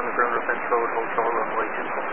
on the perimeter fence road, hotel runway 20.